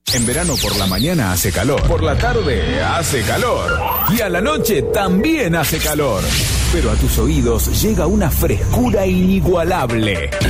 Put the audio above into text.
En verano por la mañana hace calor, por la tarde hace calor y a la noche también hace calor. Pero a tus oídos llega una frescura inigualable.